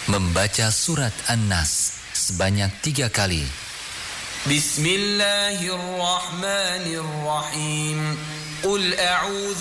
Membaca surat An-Nas sebanyak 3 kali. Bismillahirrahmanirrahim. Qul a'udzu